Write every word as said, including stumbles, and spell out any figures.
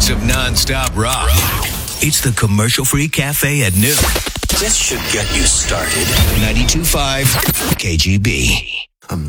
minutes of non-stop rock. It's the Commercial-Free Cafe at noon. This should get you started. ninety-two point five K G B.